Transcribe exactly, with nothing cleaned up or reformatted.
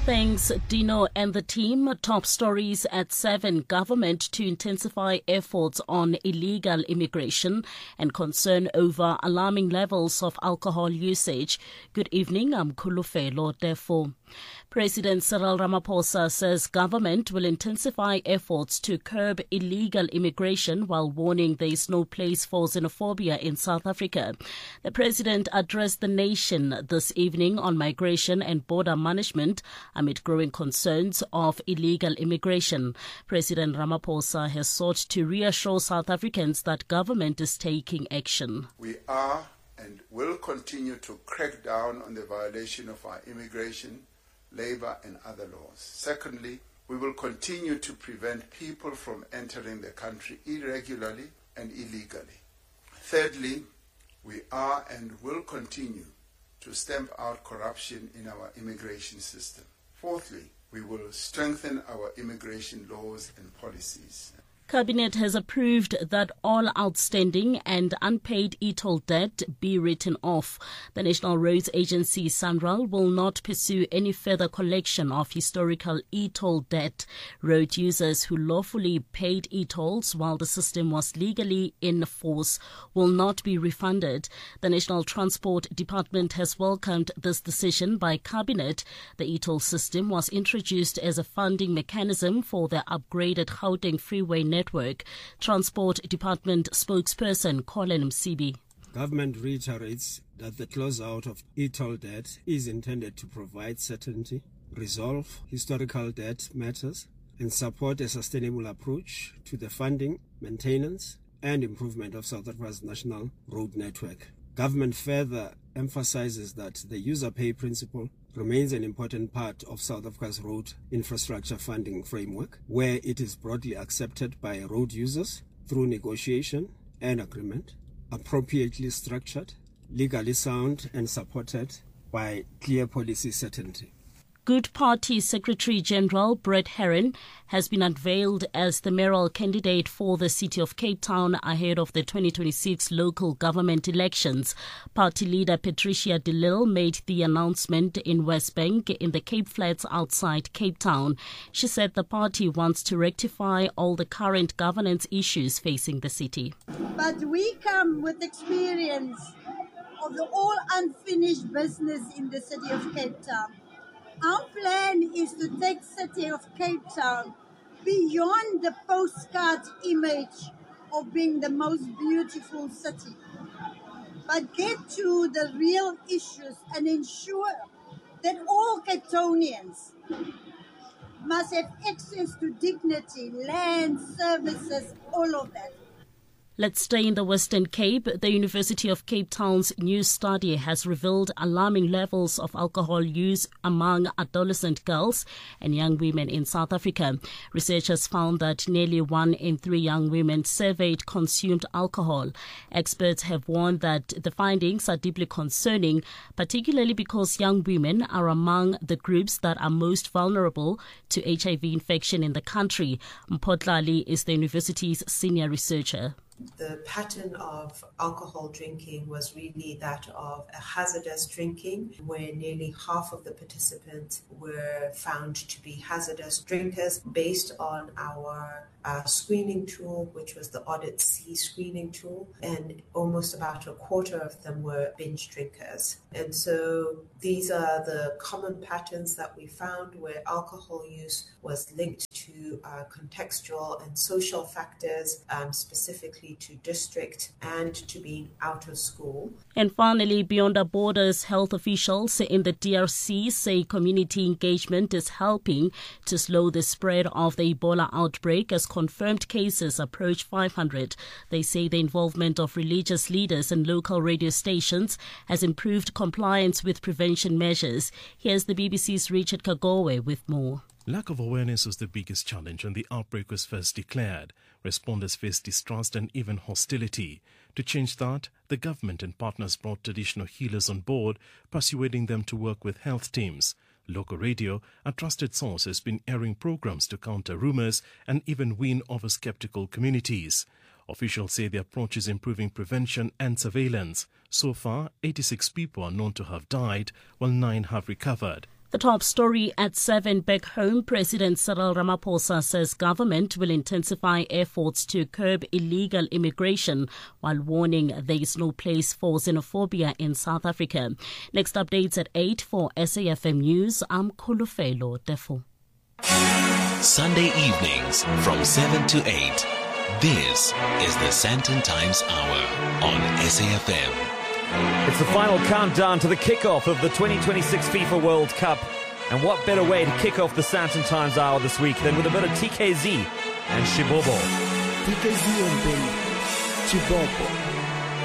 Thanks, Dino and the team. Top stories at seven. Government to intensify efforts on illegal immigration and concern over alarming levels of alcohol usage. Good evening, I'm Kulufelo Defo. President Cyril Ramaphosa says government will intensify efforts to curb illegal immigration while warning there is no place for xenophobia in South Africa. The president addressed the nation this evening on migration and border management amid growing concerns of illegal immigration. President Ramaphosa has sought to reassure South Africans that government is taking action. We are and will continue to crack down on the violation of our immigration, labor and other laws. Secondly, we will continue to prevent people from entering the country irregularly and illegally. Thirdly, we are and will continue to stamp out corruption in our immigration system. Fourthly, we will strengthen our immigration laws and policies. Cabinet has approved that all outstanding and unpaid e-toll debt be written off. The National Roads Agency, SANRAL, will not pursue any further collection of historical e-toll debt. Road users who lawfully paid e-tolls while the system was legally in force will not be refunded. The National Transport Department has welcomed this decision by Cabinet. The e-toll system was introduced as a funding mechanism for the upgraded Gauteng freeway network. Network. Transport Department spokesperson Colin Msibi. Government reiterates that the closeout of e-toll debt is intended to provide certainty, resolve historical debt matters, and support a sustainable approach to the funding, maintenance, and improvement of South Africa's national road network. Government further emphasizes that the user pay principle remains an important part of South Africa's road infrastructure funding framework, where it is broadly accepted by road users through negotiation and agreement, appropriately structured, legally sound, and supported by clear policy certainty. Good Party Secretary General Brett Herron has been unveiled as the mayoral candidate for the city of Cape Town ahead of the twenty twenty-six local government elections. Party leader Patricia de Lille made the announcement in Westbank in the Cape Flats outside Cape Town. She said the party wants to rectify all the current governance issues facing the city. But we come with experience of the all unfinished business in the city of Cape Town. Our plan is to take city of Cape Town beyond the postcard image of being the most beautiful city, but get to the real issues and ensure that all Cape Townians must have access to dignity, land, services, all of that. Let's stay in the Western Cape. The University of Cape Town's new study has revealed alarming levels of alcohol use among adolescent girls and young women in South Africa. Researchers found that nearly one in three young women surveyed consumed alcohol. Experts have warned that the findings are deeply concerning, particularly because young women are among the groups that are most vulnerable to H I V infection in the country. Mpotlali is the university's senior researcher. The pattern of alcohol drinking was really that of a hazardous drinking, where nearly half of the participants were found to be hazardous drinkers based on our uh, screening tool, which was the Audit C screening tool, and almost about a quarter of them were binge drinkers. And so these are the common patterns that we found where alcohol use was linked to uh, contextual and social factors, um, specifically to district and to being out of school. And finally, beyond our borders, health officials in the D R C say community engagement is helping to slow the spread of the Ebola outbreak as confirmed cases approach five hundred. They say the involvement of religious leaders and local radio stations has improved compliance with prevention measures. Here's the B B C's Richard Kagowe with more. Lack of awareness was the biggest challenge when the outbreak was first declared. Responders faced distrust and even hostility. To change that, the government and partners brought traditional healers on board, persuading them to work with health teams. Local radio, a trusted source, has been airing programs to counter rumors and even win over skeptical communities. Officials say the approach is improving prevention and surveillance. So far, eighty-six people are known to have died, while nine have recovered. The top story at seven back home, President Cyril Ramaphosa says government will intensify efforts to curb illegal immigration while warning there is no place for xenophobia in South Africa. Next updates at eight for S A F M News. I'm Khulufelo Defo. Sunday evenings from seven to eight. This is the Sandton Times Hour on S A F M. It's the final countdown to the kickoff of the twenty twenty-six FIFA World Cup. And what better way to kick off the Sandton Times Hour this week than with a bit of T K Z and Shibobo. T K Z and Chibobo.